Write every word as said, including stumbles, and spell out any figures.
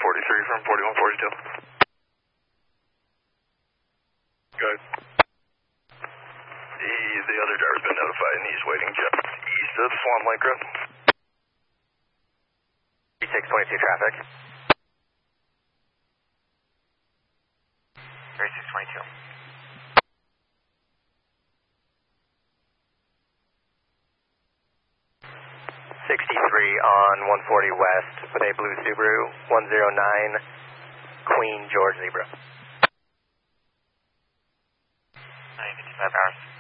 forty-three from forty-one forty-two. Good. The, the other driver's been notified and he's waiting just east of Swan Lake Road. six twenty-two traffic. thirty-six twenty-two. sixty-three on one forty West with a blue Subaru, one zero nine Queen George Zebra. nine fifty-five hours.